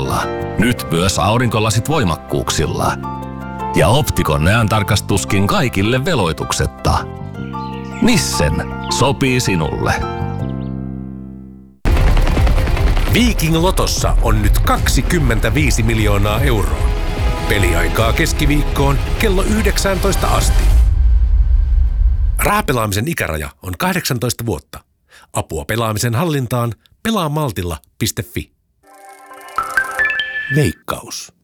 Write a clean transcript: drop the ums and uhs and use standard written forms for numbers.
hinnalla. Nyt myös aurinkolasit voimakkuuksilla. Ja Optikon näöntarkastuskin kaikille veloituksetta. Nissen sopii sinulle. Viking Lotossa on nyt 25 miljoonaa euroa. Peliaikaa keskiviikkoon kello 19 asti. Rahapelaamisen ikäraja on 18 vuotta. Apua pelaamisen hallintaan pelaamaltilla.fi. Veikkaus.